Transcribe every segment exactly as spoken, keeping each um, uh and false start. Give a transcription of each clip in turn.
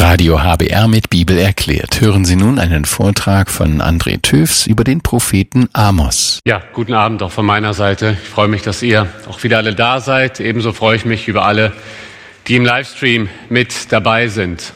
Radio H B R mit Bibel erklärt. Hören Sie nun einen Vortrag von André Töfs über den Propheten Amos. Ja, guten Abend auch von meiner Seite. Ich freue mich, dass ihr auch wieder alle da seid. Ebenso freue ich mich über alle, die im Livestream mit dabei sind.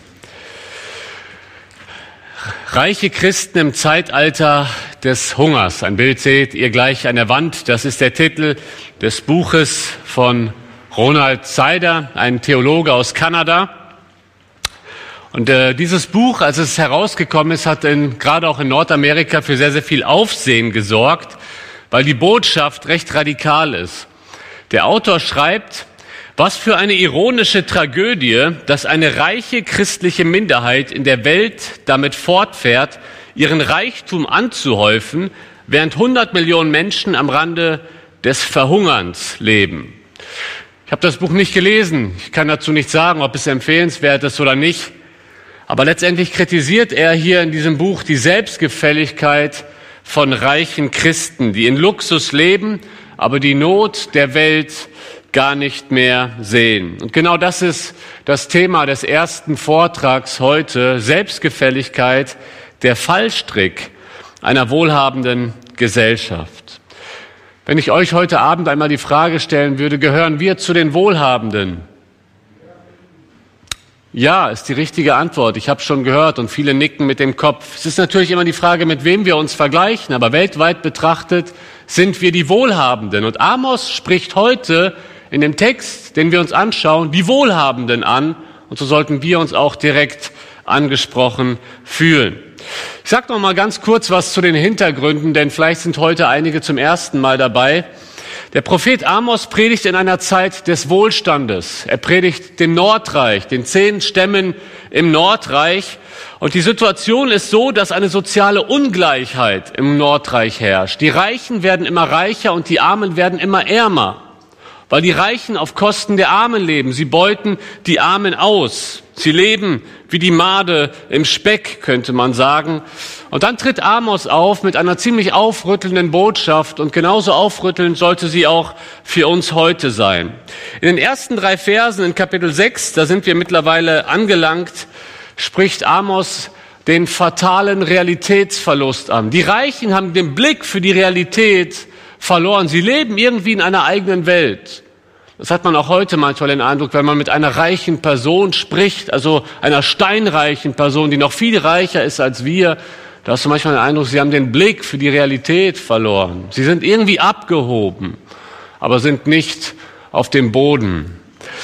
Reiche Christen im Zeitalter des Hungers. Ein Bild seht ihr gleich an der Wand. Das ist der Titel des Buches von Ronald Sider, ein Theologe aus Kanada. Und äh, dieses Buch, als es herausgekommen ist, hat in, gerade auch in Nordamerika für sehr, sehr viel Aufsehen gesorgt, weil die Botschaft recht radikal ist. Der Autor schreibt: Was für eine ironische Tragödie, dass eine reiche christliche Minderheit in der Welt damit fortfährt, ihren Reichtum anzuhäufen, während hundert Millionen Menschen am Rande des Verhungerns leben. Ich habe das Buch nicht gelesen. Ich kann dazu nicht sagen, ob es empfehlenswert ist oder nicht. Aber letztendlich kritisiert er hier in diesem Buch die Selbstgefälligkeit von reichen Christen, die in Luxus leben, aber die Not der Welt gar nicht mehr sehen. Und genau das ist das Thema des ersten Vortrags heute: Selbstgefälligkeit, der Fallstrick einer wohlhabenden Gesellschaft. Wenn ich euch heute Abend einmal die Frage stellen würde, gehören wir zu den Wohlhabenden? Ja, ist die richtige Antwort. Ich habe schon gehört und viele nicken mit dem Kopf. Es ist natürlich immer die Frage, mit wem wir uns vergleichen, aber weltweit betrachtet sind wir die Wohlhabenden. Und Amos spricht heute in dem Text, den wir uns anschauen, die Wohlhabenden an. Und so sollten wir uns auch direkt angesprochen fühlen. Ich sage noch mal ganz kurz was zu den Hintergründen, denn vielleicht sind heute einige zum ersten Mal dabei. Der Prophet Amos predigt in einer Zeit des Wohlstandes. Er predigt dem Nordreich, den zehn Stämmen im Nordreich. Und die Situation ist so, dass eine soziale Ungleichheit im Nordreich herrscht. Die Reichen werden immer reicher und die Armen werden immer ärmer, weil die Reichen auf Kosten der Armen leben. Sie beuten die Armen aus. Sie leben wie die Made im Speck, könnte man sagen. Und dann tritt Amos auf mit einer ziemlich aufrüttelnden Botschaft, und genauso aufrüttelnd sollte sie auch für uns heute sein. In den ersten drei Versen in Kapitel sechs, da sind wir mittlerweile angelangt, spricht Amos den fatalen Realitätsverlust an. Die Reichen haben den Blick für die Realität verloren. Sie leben irgendwie in einer eigenen Welt. Das hat man auch heute manchmal den Eindruck, wenn man mit einer reichen Person spricht, also einer steinreichen Person, die noch viel reicher ist als wir. Da hast du manchmal den Eindruck, sie haben den Blick für die Realität verloren. Sie sind irgendwie abgehoben, aber sind nicht auf dem Boden.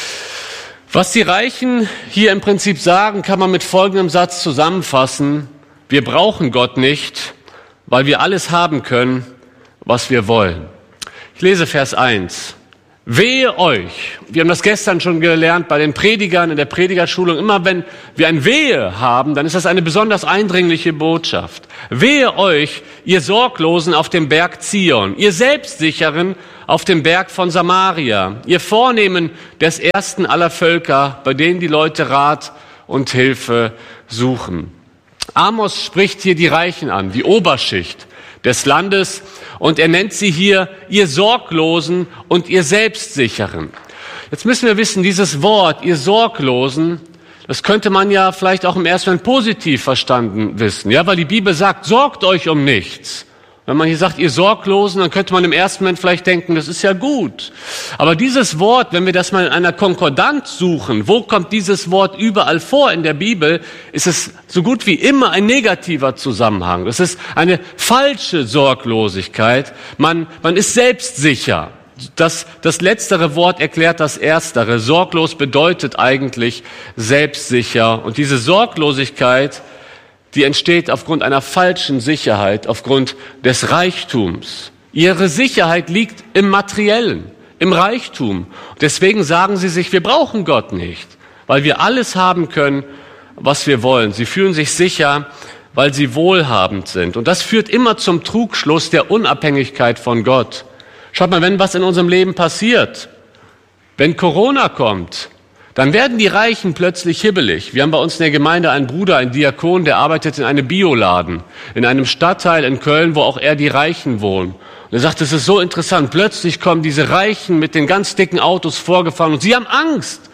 Was die Reichen hier im Prinzip sagen, kann man mit folgendem Satz zusammenfassen: Wir brauchen Gott nicht, weil wir alles haben können, was wir wollen. Ich lese Vers eins. Wehe euch. Wir haben das gestern schon gelernt bei den Predigern in der Predigerschulung. Immer wenn wir ein Wehe haben, dann ist das eine besonders eindringliche Botschaft. Wehe euch, ihr Sorglosen auf dem Berg Zion, ihr Selbstsicheren auf dem Berg von Samaria, ihr Vornehmen des ersten aller Völker, bei denen die Leute Rat und Hilfe suchen. Amos spricht hier die Reichen an, die Oberschicht des Landes, und er nennt sie hier ihr Sorglosen und ihr Selbstsicheren. Jetzt müssen wir wissen, dieses Wort, ihr Sorglosen, das könnte man ja vielleicht auch im ersten Moment positiv verstanden wissen, ja, weil die Bibel sagt, sorgt euch um nichts. Wenn man hier sagt, ihr Sorglosen, dann könnte man im ersten Moment vielleicht denken, das ist ja gut. Aber dieses Wort, wenn wir das mal in einer Konkordanz suchen, wo kommt dieses Wort überall vor in der Bibel, ist es so gut wie immer ein negativer Zusammenhang. Es ist eine falsche Sorglosigkeit. Man, man ist selbstsicher. Das, das letztere Wort erklärt das erstere. Sorglos bedeutet eigentlich selbstsicher. Und diese Sorglosigkeit, die entsteht aufgrund einer falschen Sicherheit, aufgrund des Reichtums. Ihre Sicherheit liegt im Materiellen, im Reichtum. Deswegen sagen sie sich, wir brauchen Gott nicht, weil wir alles haben können, was wir wollen. Sie fühlen sich sicher, weil sie wohlhabend sind. Und das führt immer zum Trugschluss der Unabhängigkeit von Gott. Schaut mal, wenn was in unserem Leben passiert, wenn Corona kommt, dann werden die Reichen plötzlich hibbelig. Wir haben bei uns in der Gemeinde einen Bruder, einen Diakon, der arbeitet in einem Bioladen, in einem Stadtteil in Köln, wo auch eher die Reichen wohnen. Und er sagt, es ist so interessant, plötzlich kommen diese Reichen mit den ganz dicken Autos vorgefahren und sie haben Angst,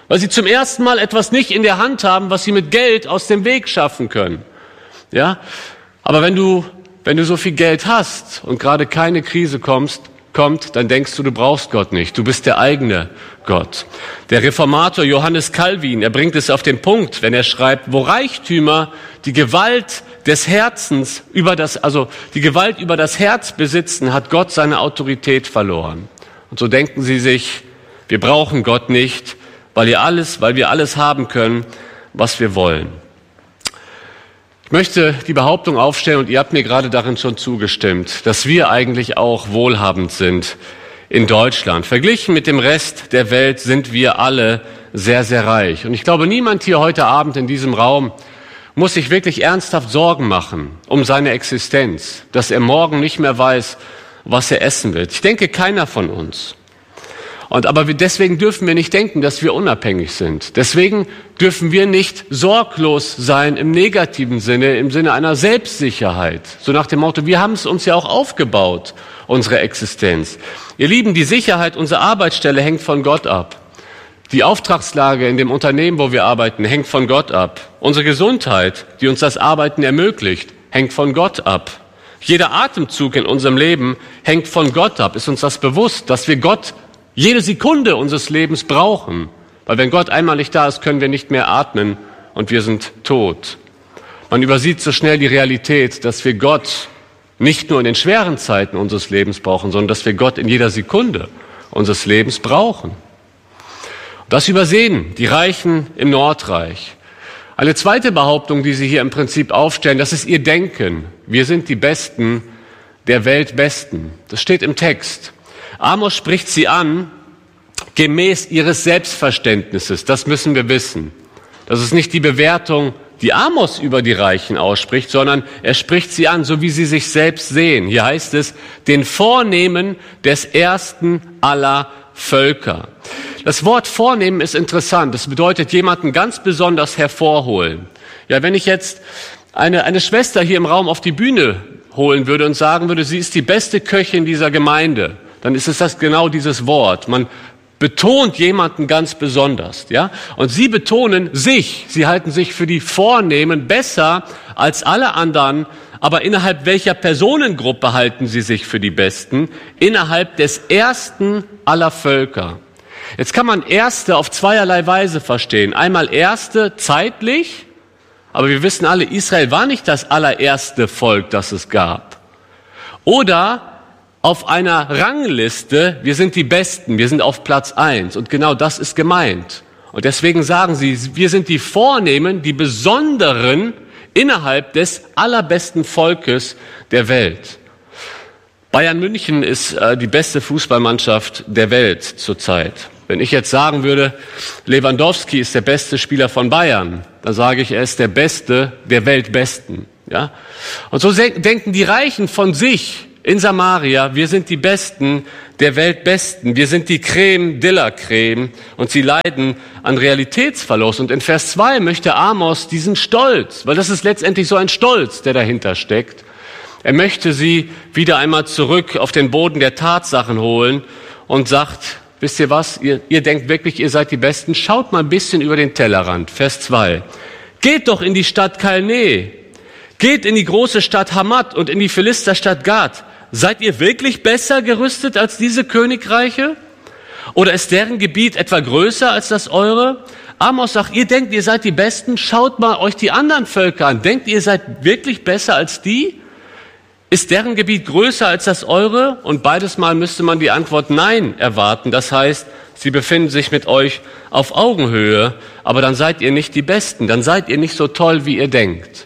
Weil sie zum ersten Mal etwas nicht in der Hand haben, was sie mit Geld aus dem Weg schaffen können. Ja? Aber wenn du, wenn du so viel Geld hast und gerade keine Krise kommst, kommt, dann denkst du, du brauchst Gott nicht. Du bist der eigene Gott. Der Reformator Johannes Calvin, er bringt es auf den Punkt, wenn er schreibt, wo Reichtümer die Gewalt des Herzens über das, also die Gewalt über das Herz besitzen, hat Gott seine Autorität verloren. Und so denken sie sich, wir brauchen Gott nicht, weil ihr alles, weil wir alles haben können, was wir wollen. Ich möchte die Behauptung aufstellen, und ihr habt mir gerade darin schon zugestimmt, dass wir eigentlich auch wohlhabend sind in Deutschland. Verglichen mit dem Rest der Welt sind wir alle sehr, sehr reich. Und ich glaube, niemand hier heute Abend in diesem Raum muss sich wirklich ernsthaft Sorgen machen um seine Existenz, dass er morgen nicht mehr weiß, was er essen wird. Ich denke, keiner von uns. Und aber wir, deswegen dürfen wir nicht denken, dass wir unabhängig sind. Deswegen dürfen wir nicht sorglos sein im negativen Sinne, im Sinne einer Selbstsicherheit. So nach dem Motto, wir haben es uns ja auch aufgebaut, unsere Existenz. Ihr Lieben, die Sicherheit unserer Arbeitsstelle hängt von Gott ab. Die Auftragslage in dem Unternehmen, wo wir arbeiten, hängt von Gott ab. Unsere Gesundheit, die uns das Arbeiten ermöglicht, hängt von Gott ab. Jeder Atemzug in unserem Leben hängt von Gott ab. Ist uns das bewusst, dass wir Gott jede Sekunde unseres Lebens brauchen? Weil wenn Gott einmal nicht da ist, können wir nicht mehr atmen und wir sind tot. Man übersieht so schnell die Realität, dass wir Gott nicht nur in den schweren Zeiten unseres Lebens brauchen, sondern dass wir Gott in jeder Sekunde unseres Lebens brauchen. Das übersehen die Reichen im Nordreich. Eine zweite Behauptung, die sie hier im Prinzip aufstellen, das ist ihr Denken. Wir sind die Besten der Weltbesten. Das steht im Text. Amos spricht sie an, gemäß ihres Selbstverständnisses. Das müssen wir wissen. Das ist nicht die Bewertung, die Amos über die Reichen ausspricht, sondern er spricht sie an, so wie sie sich selbst sehen. Hier heißt es, den Vornehmen des ersten aller Völker. Das Wort Vornehmen ist interessant. Das bedeutet, jemanden ganz besonders hervorholen. Ja, wenn ich jetzt eine, eine Schwester hier im Raum auf die Bühne holen würde und sagen würde, sie ist die beste Köchin dieser Gemeinde, dann ist es das genau dieses Wort. Man betont jemanden ganz besonders, ja? Und sie betonen sich. Sie halten sich für die Vornehmen besser als alle anderen. Aber innerhalb welcher Personengruppe halten sie sich für die Besten? Innerhalb des ersten aller Völker. Jetzt kann man Erste auf zweierlei Weise verstehen. Einmal Erste zeitlich, aber wir wissen alle, Israel war nicht das allererste Volk, das es gab. Oder auf einer Rangliste, wir sind die Besten, wir sind auf Platz eins. Und genau das ist gemeint. Und deswegen sagen sie, wir sind die Vornehmen, die Besonderen innerhalb des allerbesten Volkes der Welt. Bayern München ist äh, die beste Fußballmannschaft der Welt zurzeit. Wenn ich jetzt sagen würde, Lewandowski ist der beste Spieler von Bayern, dann sage ich, er ist der Beste der Weltbesten. Ja? Und so denken die Reichen von sich in Samaria, wir sind die Besten der Weltbesten, wir sind die Creme de la Creme, und sie leiden an Realitätsverlust. Und in Vers zwei möchte Amos diesen Stolz, weil das ist letztendlich so ein Stolz, der dahinter steckt, er möchte sie wieder einmal zurück auf den Boden der Tatsachen holen und sagt, wisst ihr was, ihr, ihr denkt wirklich, ihr seid die Besten, schaut mal ein bisschen über den Tellerrand. Vers zwei, geht doch in die Stadt Kalne, geht in die große Stadt Hamat und in die Philisterstadt Gad. Seid ihr wirklich besser gerüstet als diese Königreiche? Oder ist deren Gebiet etwa größer als das eure? Amos sagt, ihr denkt, ihr seid die Besten, schaut mal euch die anderen Völker an. Denkt ihr, seid wirklich besser als die? Ist deren Gebiet größer als das eure? Und beides Mal müsste man die Antwort Nein erwarten. Das heißt, sie befinden sich mit euch auf Augenhöhe, aber dann seid ihr nicht die Besten, dann seid ihr nicht so toll, wie ihr denkt.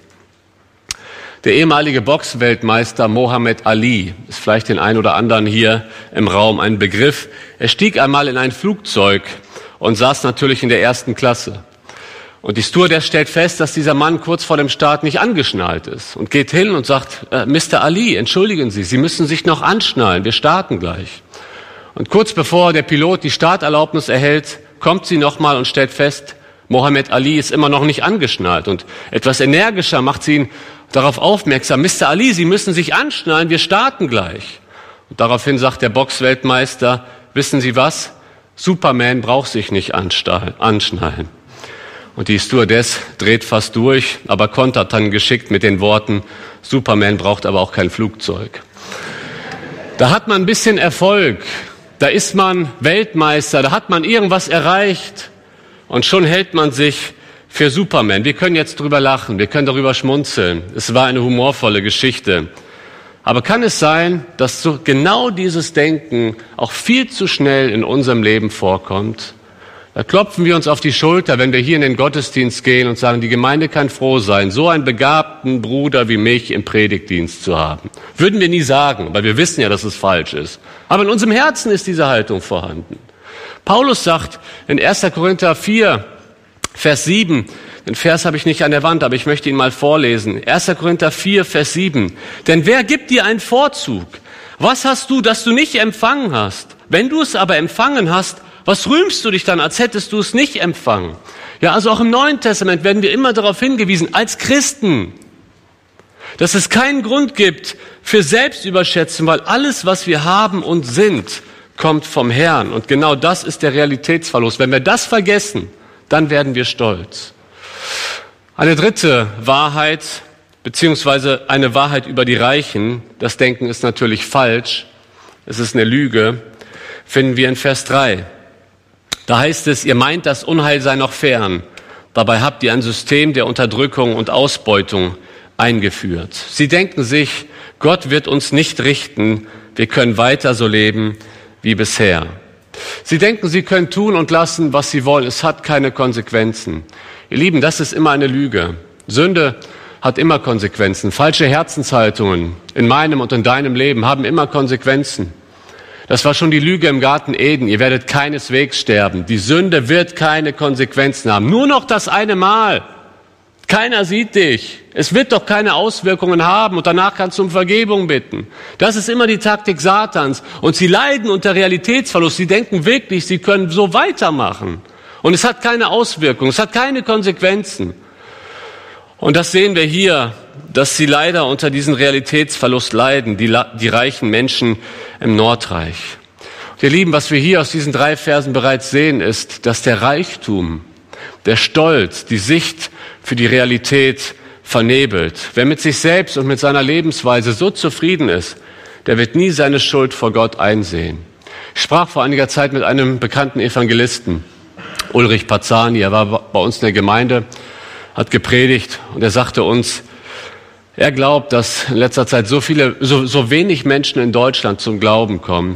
Der ehemalige Boxweltmeister Mohammed Ali ist vielleicht den einen oder anderen hier im Raum ein Begriff. Er stieg einmal in ein Flugzeug und saß natürlich in der ersten Klasse. Und die Stewardess stellt fest, dass dieser Mann kurz vor dem Start nicht angeschnallt ist und geht hin und sagt, äh, Mister Ali, entschuldigen Sie, Sie müssen sich noch anschnallen, wir starten gleich. Und kurz bevor der Pilot die Starterlaubnis erhält, kommt sie nochmal und stellt fest, Mohammed Ali ist immer noch nicht angeschnallt. Und etwas energischer macht sie ihn darauf aufmerksam, Mister Ali, Sie müssen sich anschnallen, wir starten gleich. Und daraufhin sagt der Boxweltmeister, wissen Sie was? Superman braucht sich nicht anschnallen. Und die Stewardess dreht fast durch, aber kontert dann geschickt mit den Worten, Superman braucht aber auch kein Flugzeug. Da hat man ein bisschen Erfolg, da ist man Weltmeister, da hat man irgendwas erreicht und schon hält man sich für Superman. Wir können jetzt drüber lachen, wir können darüber schmunzeln. Es war eine humorvolle Geschichte. Aber kann es sein, dass so genau dieses Denken auch viel zu schnell in unserem Leben vorkommt? Da klopfen wir uns auf die Schulter, wenn wir hier in den Gottesdienst gehen und sagen, die Gemeinde kann froh sein, so einen begabten Bruder wie mich im Predigtdienst zu haben. Würden wir nie sagen, weil wir wissen ja, dass es falsch ist. Aber in unserem Herzen ist diese Haltung vorhanden. Paulus sagt in erster Korinther vier, Vers sieben, den Vers habe ich nicht an der Wand, aber ich möchte ihn mal vorlesen. erster Korinther vier, Vers sieben. Denn wer gibt dir einen Vorzug? Was hast du, das du nicht empfangen hast? Wenn du es aber empfangen hast, was rühmst du dich dann, als hättest du es nicht empfangen? Ja, also auch im Neuen Testament werden wir immer darauf hingewiesen, als Christen, dass es keinen Grund gibt für Selbstüberschätzung, weil alles, was wir haben und sind, kommt vom Herrn. Und genau das ist der Realitätsverlust. Wenn wir das vergessen, dann werden wir stolz. Eine dritte Wahrheit, beziehungsweise eine Wahrheit über die Reichen, das Denken ist natürlich falsch, es ist eine Lüge, finden wir in Vers drei. Da heißt es, ihr meint, das Unheil sei noch fern. Dabei habt ihr ein System der Unterdrückung und Ausbeutung eingeführt. Sie denken sich, Gott wird uns nicht richten, wir können weiter so leben wie bisher. Sie denken, sie können tun und lassen, was sie wollen. Es hat keine Konsequenzen. Ihr Lieben, das ist immer eine Lüge. Sünde hat immer Konsequenzen. Falsche Herzenshaltungen in meinem und in deinem Leben haben immer Konsequenzen. Das war schon die Lüge im Garten Eden. Ihr werdet keineswegs sterben. Die Sünde wird keine Konsequenzen haben. Nur noch das eine Mal. Keiner sieht dich. Es wird doch keine Auswirkungen haben und danach kannst du um Vergebung bitten. Das ist immer die Taktik Satans. Und sie leiden unter Realitätsverlust. Sie denken wirklich, sie können so weitermachen. Und es hat keine Auswirkungen, es hat keine Konsequenzen. Und das sehen wir hier, dass sie leider unter diesem Realitätsverlust leiden, die, die reichen Menschen im Nordreich. Und ihr Lieben, was wir hier aus diesen drei Versen bereits sehen, ist, dass der Reichtum, der Stolz, die Sicht für die Realität vernebelt. Wer mit sich selbst und mit seiner Lebensweise so zufrieden ist, der wird nie seine Schuld vor Gott einsehen. Ich sprach vor einiger Zeit mit einem bekannten Evangelisten, Ulrich Pazani, er war bei uns in der Gemeinde, hat gepredigt und er sagte uns, er glaubt, dass in letzter Zeit so viele, so, so wenig Menschen in Deutschland zum Glauben kommen,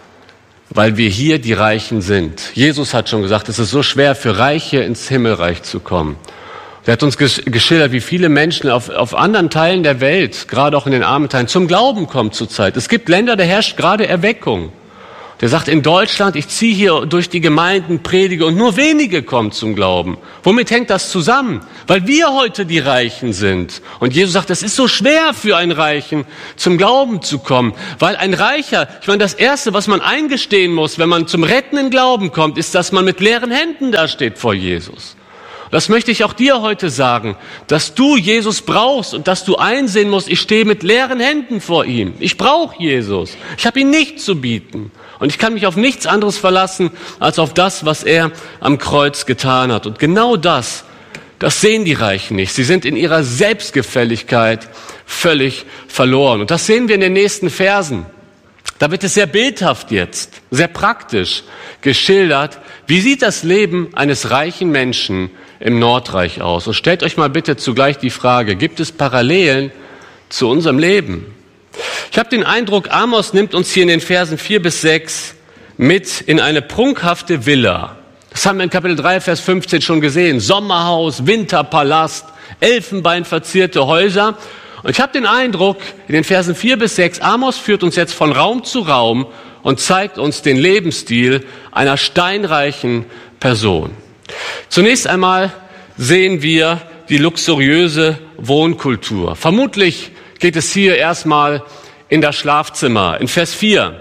weil wir hier die Reichen sind. Jesus hat schon gesagt, es ist so schwer für Reiche ins Himmelreich zu kommen. Er hat uns geschildert, wie viele Menschen auf, auf anderen Teilen der Welt, gerade auch in den armen Teilen, zum Glauben kommen zurzeit. Es gibt Länder, da herrscht gerade Erweckung. Der sagt, in Deutschland, ich ziehe hier durch die Gemeinden, predige und nur wenige kommen zum Glauben. Womit hängt das zusammen? Weil wir heute die Reichen sind. Und Jesus sagt, es ist so schwer für einen Reichen, zum Glauben zu kommen. Weil ein Reicher, ich meine, das Erste, was man eingestehen muss, wenn man zum rettenden Glauben kommt, ist, dass man mit leeren Händen dasteht vor Jesus. Das möchte ich auch dir heute sagen, dass du Jesus brauchst und dass du einsehen musst, ich stehe mit leeren Händen vor ihm. Ich brauche Jesus. Ich habe ihm nichts zu bieten. Und ich kann mich auf nichts anderes verlassen, als auf das, was er am Kreuz getan hat. Und genau das, das sehen die Reichen nicht. Sie sind in ihrer Selbstgefälligkeit völlig verloren. Und das sehen wir in den nächsten Versen. Da wird es sehr bildhaft jetzt, sehr praktisch geschildert. Wie sieht das Leben eines reichen Menschen im Nordreich aus? Und stellt euch mal bitte zugleich die Frage, gibt es Parallelen zu unserem Leben? Ich habe den Eindruck, Amos nimmt uns hier in den Versen vier bis sechs mit in eine prunkhafte Villa. Das haben wir in Kapitel drei, Vers fünfzehn schon gesehen. Sommerhaus, Winterpalast, elfenbeinverzierte Häuser. Und ich habe den Eindruck, in den Versen vier bis sechs, Amos führt uns jetzt von Raum zu Raum und zeigt uns den Lebensstil einer steinreichen Person. Zunächst einmal sehen wir die luxuriöse Wohnkultur. Vermutlich geht es hier erstmal in das Schlafzimmer. In Vers vier,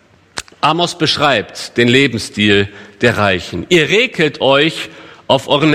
Amos beschreibt den Lebensstil der Reichen. Ihr räkelt euch auf euren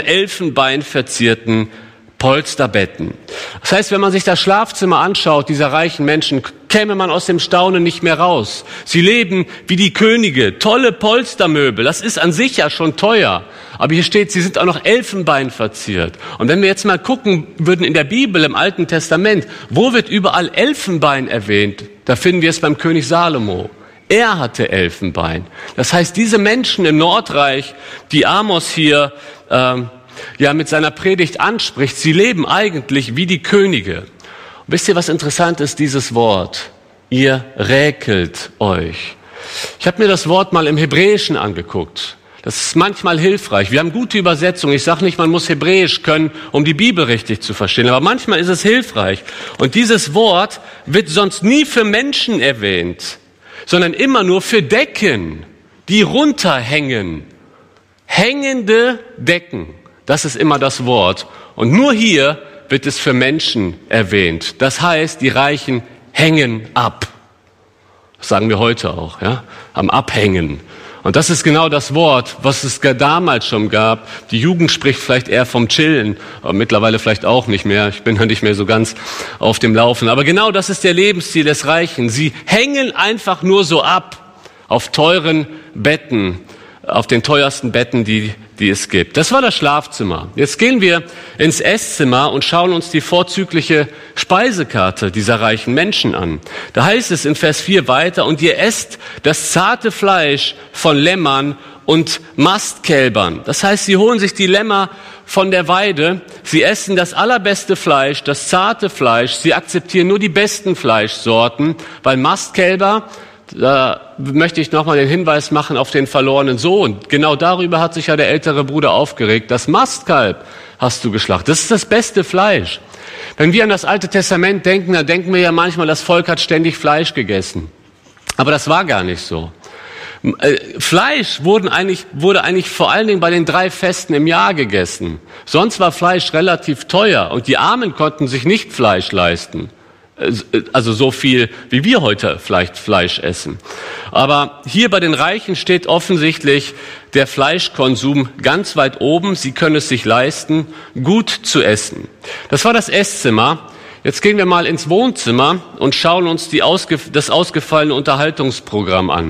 elfenbeinverzierten Polsterbetten. Das heißt, wenn man sich das Schlafzimmer anschaut, dieser reichen Menschen, käme man aus dem Staunen nicht mehr raus. Sie leben wie die Könige, tolle Polstermöbel, das ist an sich ja schon teuer. Aber hier steht, sie sind auch noch Elfenbein verziert. Und wenn wir jetzt mal gucken würden in der Bibel, im Alten Testament, wo wird überall Elfenbein erwähnt? Da finden wir es beim König Salomo. Er hatte Elfenbein. Das heißt, diese Menschen im Nordreich, die Amos hier ähm, ja mit seiner Predigt anspricht, sie leben eigentlich wie die Könige. Und wisst ihr, was interessant ist, dieses Wort? Ihr räkelt euch. Ich habe mir das Wort mal im Hebräischen angeguckt. Das ist manchmal hilfreich. Wir haben gute Übersetzungen. Ich sage nicht, man muss Hebräisch können, um die Bibel richtig zu verstehen. Aber manchmal ist es hilfreich. Und dieses Wort wird sonst nie für Menschen erwähnt, sondern immer nur für Decken, die runterhängen. Hängende Decken, das ist immer das Wort. Und nur hier wird es für Menschen erwähnt. Das heißt, die Reichen hängen ab. Das sagen wir heute auch, ja, am Abhängen. Und das ist genau das Wort, was es damals schon gab. Die Jugend spricht vielleicht eher vom Chillen, aber mittlerweile vielleicht auch nicht mehr. Ich bin ja nicht mehr so ganz auf dem Laufen. Aber genau das ist der Lebensstil des Reichen. Sie hängen einfach nur so ab auf teuren Betten, auf den teuersten Betten, die, die es gibt. Das war das Schlafzimmer. Jetzt gehen wir ins Esszimmer und schauen uns die vorzügliche Speisekarte dieser reichen Menschen an. Da heißt es in Vers vier weiter, und ihr esst das zarte Fleisch von Lämmern und Mastkälbern. Das heißt, sie holen sich die Lämmer von der Weide, sie essen das allerbeste Fleisch, das zarte Fleisch, sie akzeptieren nur die besten Fleischsorten, weil Mastkälber, da möchte ich nochmal den Hinweis machen auf den verlorenen Sohn. Genau darüber hat sich ja der ältere Bruder aufgeregt. Das Mastkalb hast du geschlachtet. Das ist das beste Fleisch. Wenn wir an das Alte Testament denken, dann denken wir ja manchmal, das Volk hat ständig Fleisch gegessen. Aber das war gar nicht so. Fleisch wurde eigentlich, wurde eigentlich vor allen Dingen bei den drei Festen im Jahr gegessen. Sonst war Fleisch relativ teuer und die Armen konnten sich nicht Fleisch leisten. Also so viel, wie wir heute vielleicht Fleisch essen. Aber hier bei den Reichen steht offensichtlich der Fleischkonsum ganz weit oben. Sie können es sich leisten, gut zu essen. Das war das Esszimmer. Jetzt gehen wir mal ins Wohnzimmer und schauen uns die ausge- das ausgefallene Unterhaltungsprogramm an.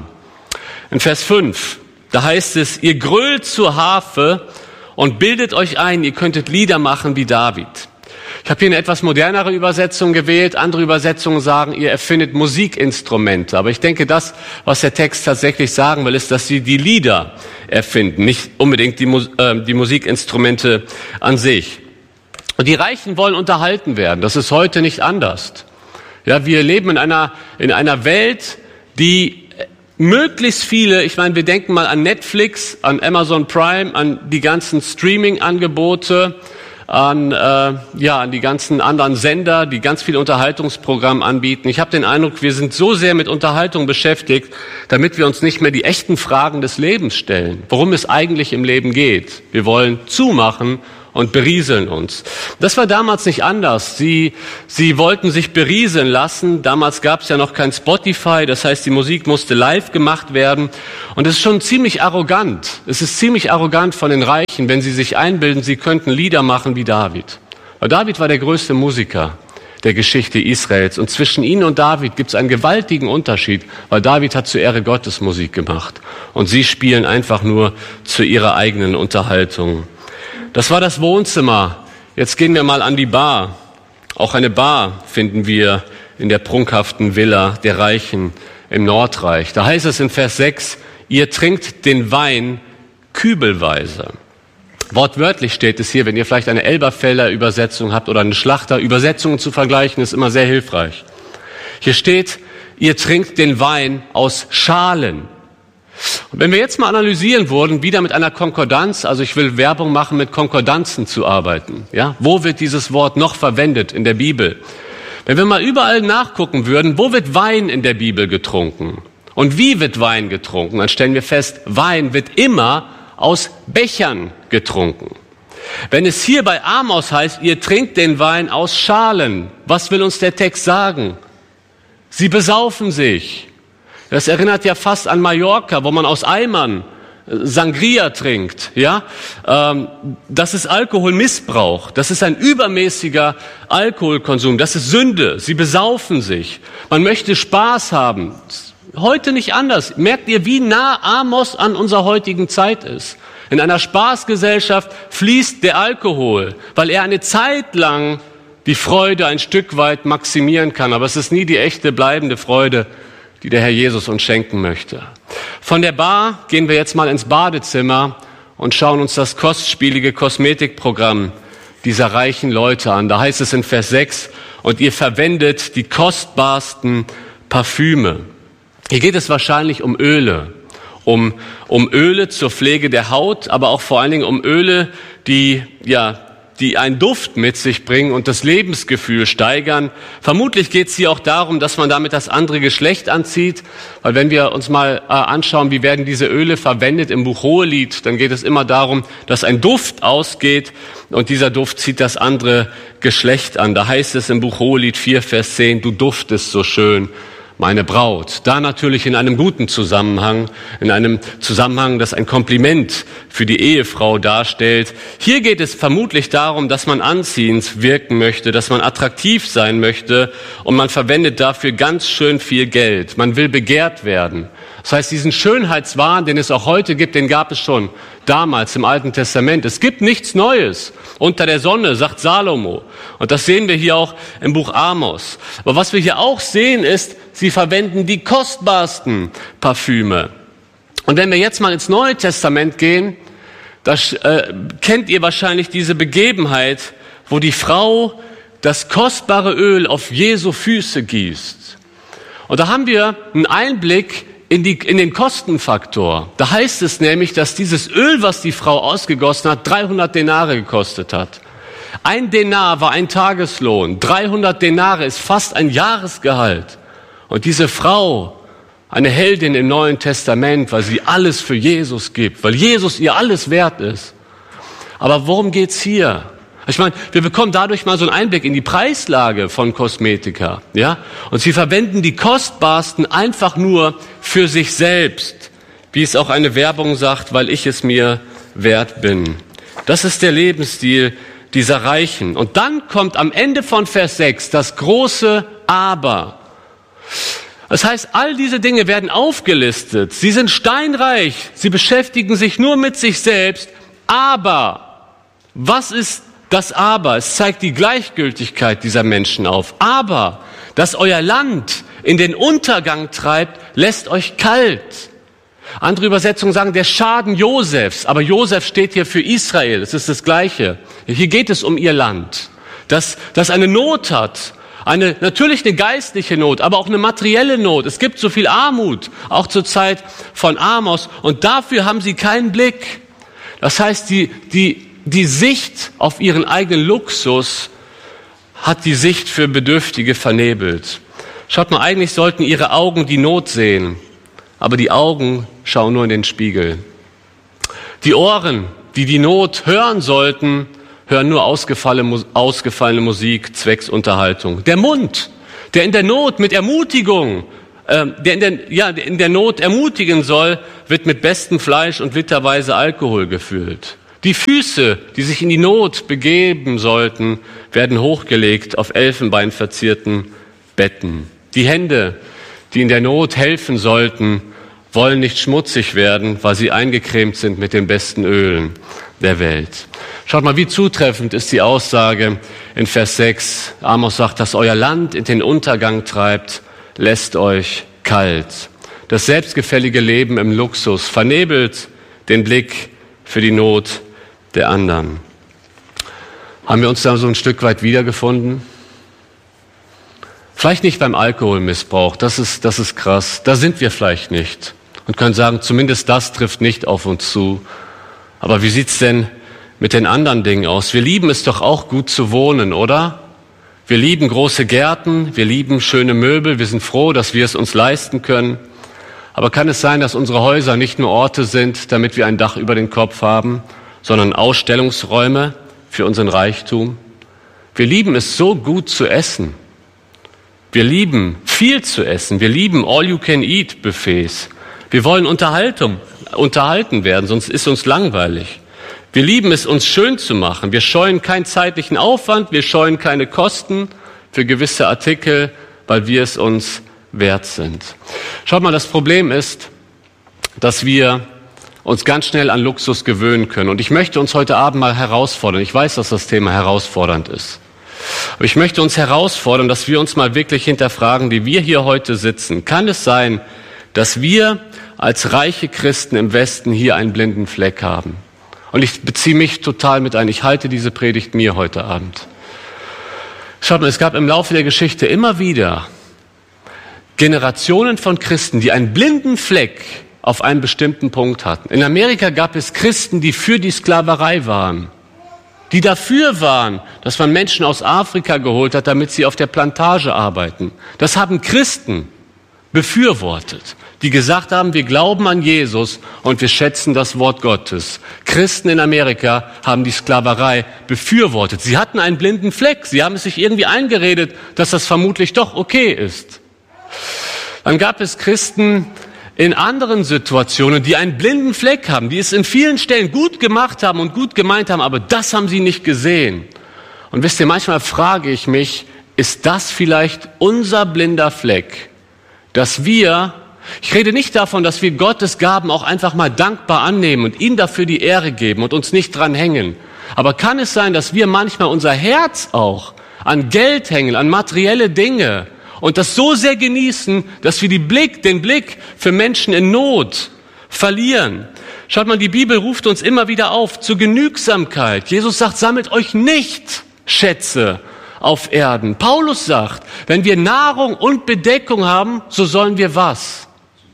In Vers fünf, da heißt es, ihr grölt zur Harfe und bildet euch ein, ihr könntet Lieder machen wie David. Ich habe hier eine etwas modernere Übersetzung gewählt. Andere Übersetzungen sagen, ihr erfindet Musikinstrumente. Aber ich denke, das, was der Text tatsächlich sagen will, ist, dass sie die Lieder erfinden, nicht unbedingt die, äh, die Musikinstrumente an sich. Und die Reichen wollen unterhalten werden. Das ist heute nicht anders. Ja, wir leben in einer, in einer Welt, die möglichst viele, ich meine, wir denken mal an Netflix, an Amazon Prime, an die ganzen Streaming-Angebote, an äh, ja an die ganzen anderen Sender, die ganz viele Unterhaltungsprogramme anbieten. Ich habe den Eindruck, wir sind so sehr mit Unterhaltung beschäftigt, damit wir uns nicht mehr die echten Fragen des Lebens stellen, worum es eigentlich im Leben geht. Wir wollen zumachen und berieseln uns. Das war damals nicht anders. Sie, sie wollten sich berieseln lassen. Damals gab es ja noch kein Spotify, das heißt, die Musik musste live gemacht werden. Und es ist schon ziemlich arrogant. Es ist ziemlich arrogant von den Reichen, wenn sie sich einbilden, sie könnten Lieder machen wie David. Weil David war der größte Musiker der Geschichte Israels. Und zwischen ihnen und David gibt es einen gewaltigen Unterschied, weil David hat zur Ehre Gottes Musik gemacht. Und sie spielen einfach nur zu ihrer eigenen Unterhaltung. Das war das Wohnzimmer. Jetzt gehen wir mal an die Bar. Auch eine Bar finden wir in der prunkhaften Villa der Reichen im Nordreich. Da heißt es in Vers sechs, ihr trinkt den Wein kübelweise. Wortwörtlich steht es hier, wenn ihr vielleicht eine Elberfelder Übersetzung habt oder eine Schlachter, Übersetzungen zu vergleichen, ist immer sehr hilfreich. Hier steht, ihr trinkt den Wein aus Schalen. Und wenn wir jetzt mal analysieren würden, wieder mit einer Konkordanz, also ich will Werbung machen, mit Konkordanzen zu arbeiten. Ja, wo wird dieses Wort noch verwendet in der Bibel? Wenn wir mal überall nachgucken würden, wo wird Wein in der Bibel getrunken? Und wie wird Wein getrunken? Dann stellen wir fest, Wein wird immer aus Bechern getrunken. Wenn es hier bei Amos heißt, ihr trinkt den Wein aus Schalen, was will uns der Text sagen? Sie besaufen sich. Das erinnert ja fast an Mallorca, wo man aus Eimern Sangria trinkt, ja, ähm, das ist Alkoholmissbrauch, das ist ein übermäßiger Alkoholkonsum, das ist Sünde, sie besaufen sich, man möchte Spaß haben. Heute nicht anders. Merkt ihr, wie nah Amos an unserer heutigen Zeit ist? In einer Spaßgesellschaft fließt der Alkohol, weil er eine Zeit lang die Freude ein Stück weit maximieren kann, aber es ist nie die echte, bleibende Freude, die der Herr Jesus uns schenken möchte. Von der Bar gehen wir jetzt mal ins Badezimmer und schauen uns das kostspielige Kosmetikprogramm dieser reichen Leute an. Da heißt es in Vers sechs, und ihr verwendet die kostbarsten Parfüme. Hier geht es wahrscheinlich um Öle, um, um Öle zur Pflege der Haut, aber auch vor allen Dingen um Öle, die, ja, die einen Duft mit sich bringen und das Lebensgefühl steigern. Vermutlich geht es hier auch darum, dass man damit das andere Geschlecht anzieht, weil wenn wir uns mal äh, anschauen, wie werden diese Öle verwendet im Buch Hohelied, dann geht es immer darum, dass ein Duft ausgeht und dieser Duft zieht das andere Geschlecht an. Da heißt es im Buch Hohelied vier, Vers zehn, du duftest so schön, meine Braut. Da natürlich in einem guten Zusammenhang, in einem Zusammenhang, das ein Kompliment für die Ehefrau darstellt. Hier geht es vermutlich darum, dass man anziehend wirken möchte, dass man attraktiv sein möchte und man verwendet dafür ganz schön viel Geld. Man will begehrt werden. Das heißt, diesen Schönheitswahn, den es auch heute gibt, den gab es schon damals im Alten Testament. Es gibt nichts Neues unter der Sonne, sagt Salomo. Und das sehen wir hier auch im Buch Amos. Aber was wir hier auch sehen ist, sie verwenden die kostbarsten Parfüme. Und wenn wir jetzt mal ins Neue Testament gehen, da äh, kennt ihr wahrscheinlich diese Begebenheit, wo die Frau das kostbare Öl auf Jesu Füße gießt. Und da haben wir einen Einblick in, die, in den Kostenfaktor. Da heißt es nämlich, dass dieses Öl, was die Frau ausgegossen hat, dreihundert Denare gekostet hat. Ein Denar war ein Tageslohn, dreihundert Denare ist fast ein Jahresgehalt. Und diese Frau, eine Heldin im Neuen Testament, weil sie alles für Jesus gibt, weil Jesus ihr alles wert ist. Aber worum geht's hier? Ich meine, wir bekommen dadurch mal so einen Einblick in die Preislage von Kosmetika, ja? Und sie verwenden die kostbarsten einfach nur für sich selbst, wie es auch eine Werbung sagt, weil ich es mir wert bin. Das ist der Lebensstil dieser Reichen. Und dann kommt am Ende von Vers sechs das große Aber. Das heißt, all diese Dinge werden aufgelistet. Sie sind steinreich, sie beschäftigen sich nur mit sich selbst. Aber, was ist das Aber? Es zeigt die Gleichgültigkeit dieser Menschen auf. Aber, dass euer Land in den Untergang treibt, lässt euch kalt. Andere Übersetzungen sagen, der Schaden Josefs. Aber Josef steht hier für Israel. Es ist das Gleiche. Hier geht es um ihr Land, das, das eine Not hat. Eine, natürlich eine geistliche Not, aber auch eine materielle Not. Es gibt so viel Armut, auch zur Zeit von Amos. Und dafür haben sie keinen Blick. Das heißt, die, die, die Sicht auf ihren eigenen Luxus hat die Sicht für Bedürftige vernebelt. Schaut mal, eigentlich sollten ihre Augen die Not sehen, aber die Augen schauen nur in den Spiegel. Die Ohren, die die Not hören sollten, hören nur ausgefallene, ausgefallene Musik, zwecks Unterhaltung. Der Mund, der in der Not mit Ermutigung, äh, der in der, ja, in der Not ermutigen soll, wird mit bestem Fleisch und literweise Alkohol gefüllt. Die Füße, die sich in die Not begeben sollten, werden hochgelegt auf elfenbeinverzierten Betten. Die Hände, die in der Not helfen sollten, wollen nicht schmutzig werden, weil sie eingecremt sind mit den besten Ölen der Welt. Schaut mal, wie zutreffend ist die Aussage in Vers sechs. Amos sagt, dass euer Land in den Untergang treibt, lässt euch kalt. Das selbstgefällige Leben im Luxus vernebelt den Blick für die Not der anderen. Haben wir uns da so ein Stück weit wiedergefunden? Vielleicht nicht beim Alkoholmissbrauch, das ist, das ist krass. Da sind wir vielleicht nicht und können sagen, zumindest das trifft nicht auf uns zu. Aber wie sieht's denn mit den anderen Dingen aus? Wir lieben es doch auch, gut zu wohnen, oder? Wir lieben große Gärten, wir lieben schöne Möbel, wir sind froh, dass wir es uns leisten können. Aber kann es sein, dass unsere Häuser nicht nur Orte sind, damit wir ein Dach über den Kopf haben, sondern Ausstellungsräume für unseren Reichtum? Wir lieben es so gut zu essen. Wir lieben viel zu essen. Wir lieben All-You-Can-Eat-Buffets. Wir wollen Unterhaltung unterhalten werden, sonst ist uns langweilig. Wir lieben es, uns schön zu machen. Wir scheuen keinen zeitlichen Aufwand, wir scheuen keine Kosten für gewisse Artikel, weil wir es uns wert sind. Schaut mal, das Problem ist, dass wir uns ganz schnell an Luxus gewöhnen können. Und ich möchte uns heute Abend mal herausfordern. Ich weiß, dass das Thema herausfordernd ist. Aber ich möchte uns herausfordern, dass wir uns mal wirklich hinterfragen, wie wir hier heute sitzen. Kann es sein, dass wir als reiche Christen im Westen hier einen blinden Fleck haben? Und ich beziehe mich total mit ein. Ich halte diese Predigt mir heute Abend. Schaut mal, es gab im Laufe der Geschichte immer wieder Generationen von Christen, die einen blinden Fleck auf einen bestimmten Punkt hatten. In Amerika gab es Christen, die für die Sklaverei waren, die dafür waren, dass man Menschen aus Afrika geholt hat, damit sie auf der Plantage arbeiten. Das haben Christen befürwortet, die gesagt haben, wir glauben an Jesus und wir schätzen das Wort Gottes. Christen in Amerika haben die Sklaverei befürwortet. Sie hatten einen blinden Fleck. Sie haben es sich irgendwie eingeredet, dass das vermutlich doch okay ist. Dann gab es Christen in anderen Situationen, die einen blinden Fleck haben, die es in vielen Stellen gut gemacht haben und gut gemeint haben, aber das haben sie nicht gesehen. Und wisst ihr, manchmal frage ich mich, ist das vielleicht unser blinder Fleck, dass wir, ich rede nicht davon, dass wir Gottes Gaben auch einfach mal dankbar annehmen und ihm dafür die Ehre geben und uns nicht dran hängen. Aber kann es sein, dass wir manchmal unser Herz auch an Geld hängen, an materielle Dinge, und das so sehr genießen, dass wir die Blick, den Blick für Menschen in Not verlieren. Schaut mal, die Bibel ruft uns immer wieder auf zur Genügsamkeit. Jesus sagt, sammelt euch nicht Schätze auf Erden. Paulus sagt, wenn wir Nahrung und Bedeckung haben, so sollen wir was?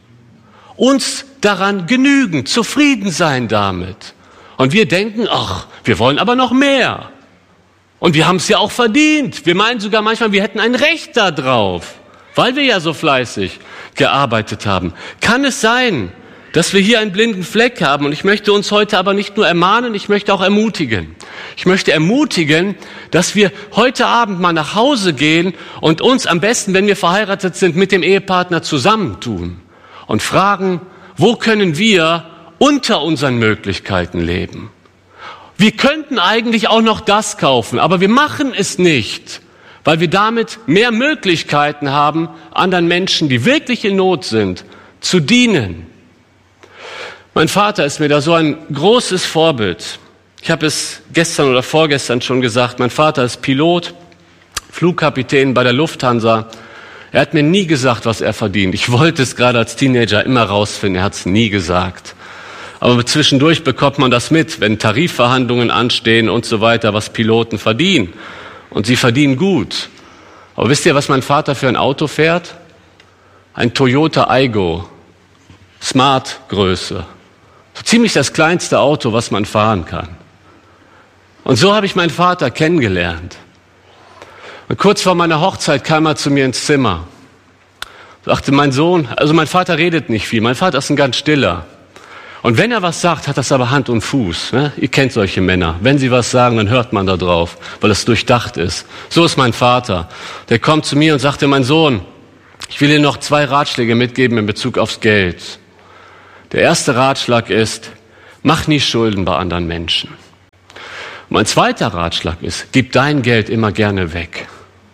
Uns daran genügen, zufrieden sein damit. Und wir denken, ach, wir wollen aber noch mehr. Und wir haben es ja auch verdient. Wir meinen sogar manchmal, wir hätten ein Recht da drauf, weil wir ja so fleißig gearbeitet haben. Kann es sein, dass wir hier einen blinden Fleck haben? Und ich möchte uns heute aber nicht nur ermahnen, ich möchte auch ermutigen. Ich möchte ermutigen, dass wir heute Abend mal nach Hause gehen und uns am besten, wenn wir verheiratet sind, mit dem Ehepartner zusammentun und fragen, wo können wir unter unseren Möglichkeiten leben? Wir könnten eigentlich auch noch das kaufen, aber wir machen es nicht, weil wir damit mehr Möglichkeiten haben, anderen Menschen, die wirklich in Not sind, zu dienen. Mein Vater ist mir da so ein großes Vorbild. Ich habe es gestern oder vorgestern schon gesagt, mein Vater ist Pilot, Flugkapitän bei der Lufthansa. Er hat mir nie gesagt, was er verdient. Ich wollte es gerade als Teenager immer rausfinden, er hat es nie gesagt. Aber zwischendurch bekommt man das mit, wenn Tarifverhandlungen anstehen und so weiter, was Piloten verdienen. Und sie verdienen gut. Aber wisst ihr, was mein Vater für ein Auto fährt? Ein Toyota Aygo, Smart-Größe. So ziemlich das kleinste Auto, was man fahren kann. Und so habe ich meinen Vater kennengelernt. Und kurz vor meiner Hochzeit kam er zu mir ins Zimmer. Sagte, mein Sohn, also mein Vater redet nicht viel, mein Vater ist ein ganz stiller. Und wenn er was sagt, hat das aber Hand und Fuß. Ne? Ihr kennt solche Männer. Wenn sie was sagen, dann hört man da drauf, weil es durchdacht ist. So ist mein Vater. Der kommt zu mir und sagte, mein Sohn, ich will dir noch zwei Ratschläge mitgeben in Bezug aufs Geld. Der erste Ratschlag ist, mach nie Schulden bei anderen Menschen. Mein zweiter Ratschlag ist, gib dein Geld immer gerne weg.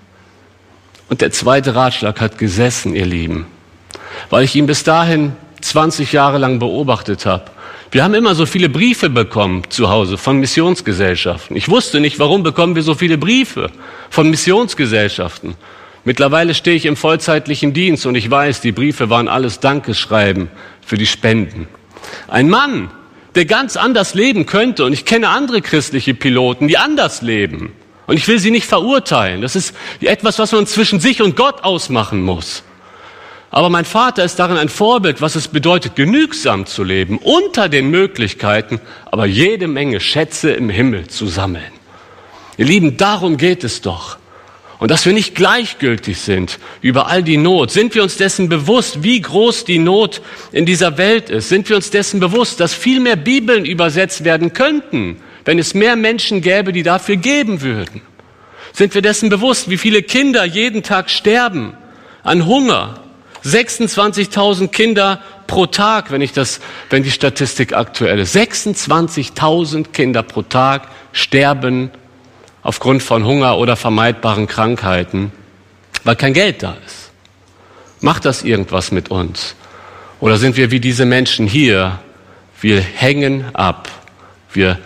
Und der zweite Ratschlag hat gesessen, ihr Lieben, weil ich ihn bis dahin zwanzig Jahre lang beobachtet habe. Wir haben immer so viele Briefe bekommen zu Hause von Missionsgesellschaften. Ich wusste nicht, warum bekommen wir so viele Briefe von Missionsgesellschaften. Mittlerweile stehe ich im vollzeitlichen Dienst und ich weiß, die Briefe waren alles Dankeschreiben für die Spenden. Ein Mann, der ganz anders leben könnte, und ich kenne andere christliche Piloten, die anders leben. Und ich will sie nicht verurteilen. Das ist etwas, was man zwischen sich und Gott ausmachen muss. Aber mein Vater ist darin ein Vorbild, was es bedeutet, genügsam zu leben, unter den Möglichkeiten, aber jede Menge Schätze im Himmel zu sammeln. Ihr Lieben, darum geht es doch. Und dass wir nicht gleichgültig sind über all die Not. Sind wir uns dessen bewusst, wie groß die Not in dieser Welt ist? Sind wir uns dessen bewusst, dass viel mehr Bibeln übersetzt werden könnten, wenn es mehr Menschen gäbe, die dafür geben würden? Sind wir dessen bewusst, wie viele Kinder jeden Tag sterben an Hunger? sechsundzwanzigtausend Kinder pro Tag, wenn ich das, wenn die Statistik aktuell ist. sechsundzwanzigtausend Kinder pro Tag sterben aufgrund von Hunger oder vermeidbaren Krankheiten, weil kein Geld da ist. Macht das irgendwas mit uns? Oder sind wir wie diese Menschen hier? Wir hängen ab. Wir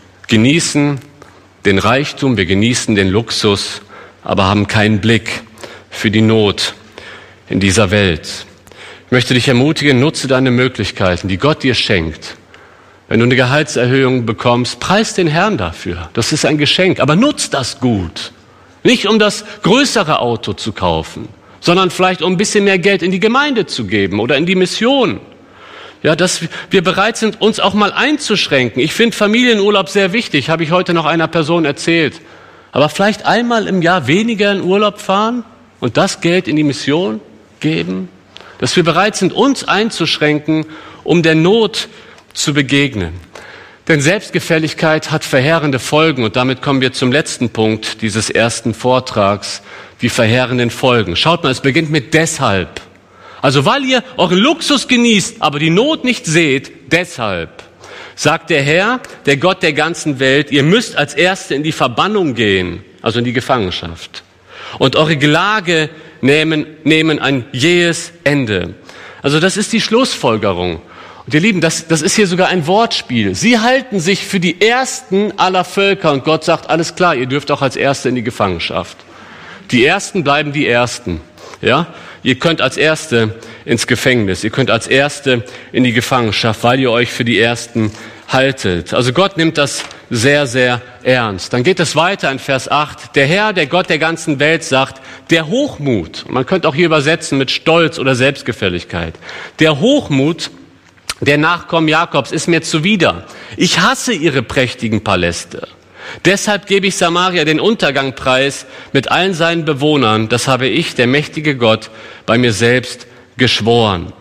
genießen den Reichtum, wir genießen den Luxus, aber haben keinen Blick für die Not in dieser Welt. Ich möchte dich ermutigen, nutze deine Möglichkeiten, die Gott dir schenkt. Wenn du eine Gehaltserhöhung bekommst, preis den Herrn dafür. Das ist ein Geschenk, aber nutz das gut. Nicht um das größere Auto zu kaufen, sondern vielleicht um ein bisschen mehr Geld in die Gemeinde zu geben oder in die Mission. Ja, dass wir bereit sind, uns auch mal einzuschränken. Ich finde Familienurlaub sehr wichtig, habe ich heute noch einer Person erzählt. Aber vielleicht einmal im Jahr weniger in Urlaub fahren und das Geld in die Mission geben. Dass wir bereit sind, uns einzuschränken, um der Not zu begegnen. Denn Selbstgefälligkeit hat verheerende Folgen und damit kommen wir zum letzten Punkt dieses ersten Vortrags, die verheerenden Folgen. Schaut mal, es beginnt mit deshalb. Also weil ihr euren Luxus genießt, aber die Not nicht seht, deshalb sagt der Herr, der Gott der ganzen Welt, ihr müsst als Erste in die Verbannung gehen, also in die Gefangenschaft. Und eure Gelage nehmen, nehmen ein jähes Ende. Also das ist die Schlussfolgerung. Und ihr Lieben, das, das ist hier sogar ein Wortspiel. Sie halten sich für die Ersten aller Völker und Gott sagt, alles klar, ihr dürft auch als Erste in die Gefangenschaft. Die Ersten bleiben die Ersten. Ja, ihr könnt als Erste ins Gefängnis, ihr könnt als Erste in die Gefangenschaft, weil ihr euch für die Ersten haltet. Also Gott nimmt das sehr, sehr ernst. Dann geht es weiter in Vers acht. Der Herr, der Gott der ganzen Welt sagt, der Hochmut, man könnte auch hier übersetzen mit Stolz oder Selbstgefälligkeit. Der Hochmut der Nachkommen Jakobs ist mir zuwider. Ich hasse ihre prächtigen Paläste. Deshalb gebe ich Samaria den Untergang preis mit allen seinen Bewohnern. Das habe ich, der mächtige Gott, bei mir selbst geschworen.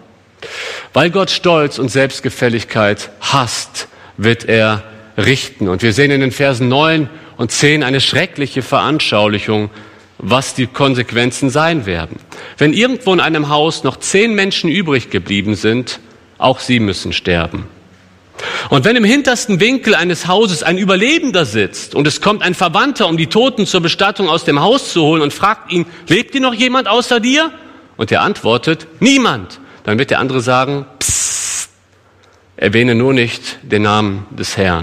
Weil Gott Stolz und Selbstgefälligkeit hasst, wird er richten. Und wir sehen in den Versen neun und zehn eine schreckliche Veranschaulichung, was die Konsequenzen sein werden. Wenn irgendwo in einem Haus noch zehn Menschen übrig geblieben sind, auch sie müssen sterben. Und wenn im hintersten Winkel eines Hauses ein Überlebender sitzt und es kommt ein Verwandter, um die Toten zur Bestattung aus dem Haus zu holen und fragt ihn, lebt hier noch jemand außer dir? Und er antwortet, niemand. Dann wird der andere sagen, psst, erwähne nur nicht den Namen des Herrn.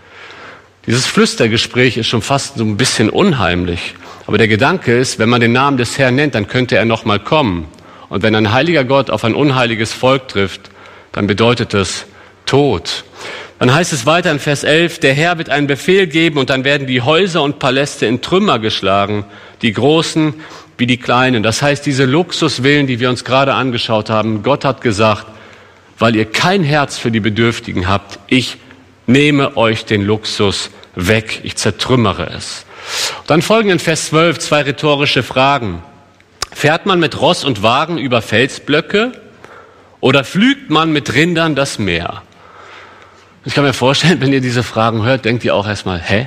Dieses Flüstergespräch ist schon fast so ein bisschen unheimlich. Aber der Gedanke ist, wenn man den Namen des Herrn nennt, dann könnte er noch mal kommen. Und wenn ein heiliger Gott auf ein unheiliges Volk trifft, dann bedeutet das Tod. Dann heißt es weiter in Vers elf, der Herr wird einen Befehl geben und dann werden die Häuser und Paläste in Trümmer geschlagen, die Großen wie die Kleinen. Das heißt, diese Luxusvillen, die wir uns gerade angeschaut haben, Gott hat gesagt, weil ihr kein Herz für die Bedürftigen habt, ich nehme euch den Luxus weg, ich zertrümmere es. Und dann folgen in Vers zwölf zwei rhetorische Fragen. Fährt man mit Ross und Wagen über Felsblöcke oder pflügt man mit Rindern das Meer? Ich kann mir vorstellen, wenn ihr diese Fragen hört, denkt ihr auch erstmal, hä?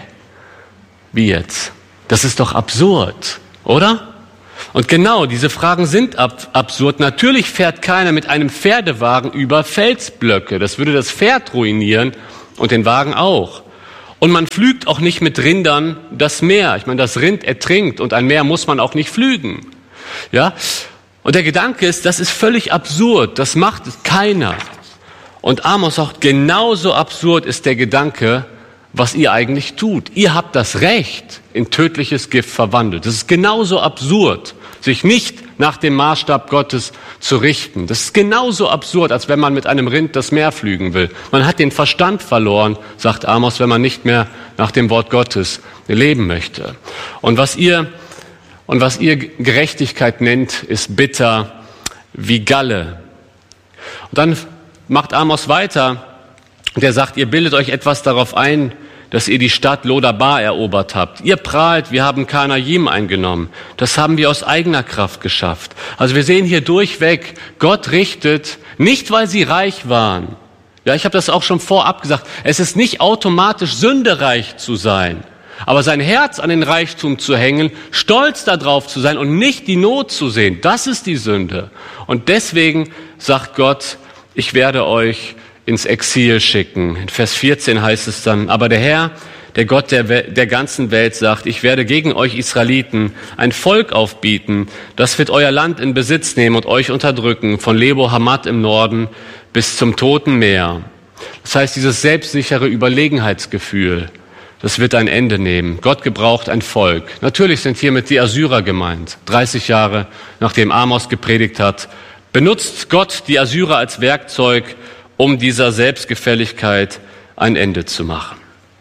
Wie jetzt? Das ist doch absurd, oder? Und genau, diese Fragen sind ab- absurd. Natürlich fährt keiner mit einem Pferdewagen über Felsblöcke. Das würde das Pferd ruinieren und den Wagen auch. Und man pflügt auch nicht mit Rindern das Meer. Ich meine, das Rind ertrinkt und ein Meer muss man auch nicht pflügen. Ja? Und der Gedanke ist, das ist völlig absurd. Das macht keiner. Und Amos sagt, genauso absurd ist der Gedanke, was ihr eigentlich tut. Ihr habt das Recht, in tödliches Gift verwandelt. Das ist genauso absurd, sich nicht nach dem Maßstab Gottes zu richten. Das ist genauso absurd, als wenn man mit einem Rind das Meer pflügen will. Man hat den Verstand verloren, sagt Amos, wenn man nicht mehr nach dem Wort Gottes leben möchte. Und was ihr, und was ihr Gerechtigkeit nennt, ist bitter wie Galle. Und dann macht Amos weiter, und er sagt, ihr bildet euch etwas darauf ein, dass ihr die Stadt Lodabar erobert habt. Ihr prahlt, wir haben Kanajim eingenommen. Das haben wir aus eigener Kraft geschafft. Also wir sehen hier durchweg, Gott richtet, nicht weil sie reich waren. Ja, ich habe das auch schon vorab gesagt. Es ist nicht automatisch Sünde, reich zu sein. Aber sein Herz an den Reichtum zu hängen, stolz darauf zu sein und nicht die Not zu sehen, das ist die Sünde. Und deswegen sagt Gott, ich werde euch ins Exil schicken. In Vers vierzehn heißt es dann, aber der Herr, der Gott der, We- der ganzen Welt sagt, ich werde gegen euch Israeliten ein Volk aufbieten, das wird euer Land in Besitz nehmen und euch unterdrücken, von Lebo Hamat im Norden bis zum Toten Meer. Das heißt, dieses selbstsichere Überlegenheitsgefühl, das wird ein Ende nehmen. Gott gebraucht ein Volk. Natürlich sind hiermit die Assyrer gemeint. dreißig Jahre nachdem Amos gepredigt hat, benutzt Gott die Assyrer als Werkzeug, um dieser Selbstgefälligkeit ein Ende zu machen.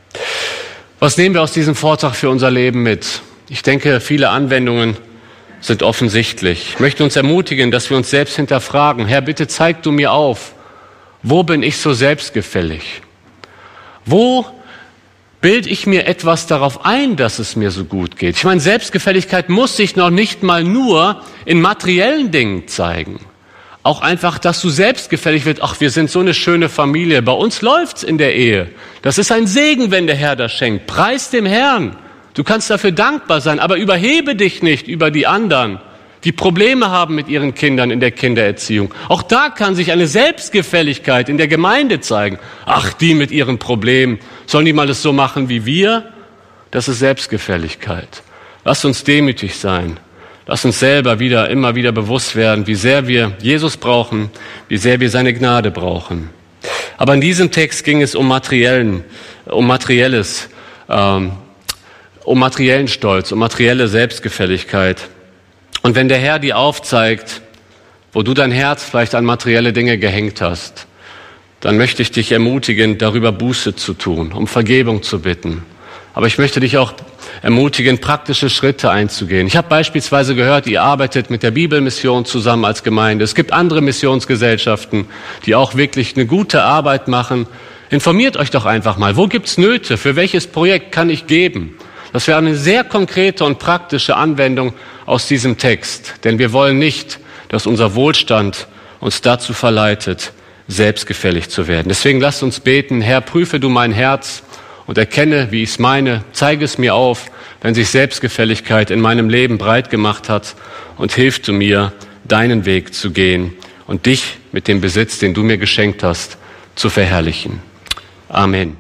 Was nehmen wir aus diesem Vortrag für unser Leben mit? Ich denke, viele Anwendungen sind offensichtlich. Ich möchte uns ermutigen, dass wir uns selbst hinterfragen. Herr, bitte zeig du mir auf, wo bin ich so selbstgefällig? Wo bilde ich mir etwas darauf ein, dass es mir so gut geht? Ich meine, Selbstgefälligkeit muss sich noch nicht mal nur in materiellen Dingen zeigen. Auch einfach, dass du selbstgefällig wirst. Ach, wir sind so eine schöne Familie. Bei uns läuft's in der Ehe. Das ist ein Segen, wenn der Herr das schenkt. Preis dem Herrn. Du kannst dafür dankbar sein, aber überhebe dich nicht über die anderen, die Probleme haben mit ihren Kindern in der Kindererziehung. Auch da kann sich eine Selbstgefälligkeit in der Gemeinde zeigen. Ach, die mit ihren Problemen, sollen die mal das so machen wie wir? Das ist Selbstgefälligkeit. Lass uns demütig sein. Lass uns selber wieder, immer wieder bewusst werden, wie sehr wir Jesus brauchen, wie sehr wir seine Gnade brauchen. Aber in diesem Text ging es um materiellen, um materielles, ähm, um materiellen Stolz, um materielle Selbstgefälligkeit. Und wenn der Herr dir aufzeigt, wo du dein Herz vielleicht an materielle Dinge gehängt hast, dann möchte ich dich ermutigen, darüber Buße zu tun, um Vergebung zu bitten. Aber ich möchte dich auch ermutigen, praktische Schritte einzugehen. Ich habe beispielsweise gehört, ihr arbeitet mit der Bibelmission zusammen als Gemeinde. Es gibt andere Missionsgesellschaften, die auch wirklich eine gute Arbeit machen. Informiert euch doch einfach mal, wo gibt's Nöte? Für welches Projekt kann ich geben? Das wäre eine sehr konkrete und praktische Anwendung aus diesem Text. Denn wir wollen nicht, dass unser Wohlstand uns dazu verleitet, selbstgefällig zu werden. Deswegen lasst uns beten, Herr, prüfe du mein Herz und erkenne, wie ich es meine. Zeige es mir auf, wenn sich Selbstgefälligkeit in meinem Leben breit gemacht hat, und hilf du mir, deinen Weg zu gehen und dich mit dem Besitz, den du mir geschenkt hast, zu verherrlichen. Amen.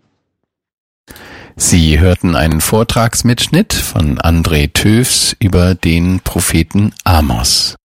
Sie hörten einen Vortragsmitschnitt von André Töfs über den Propheten Amos.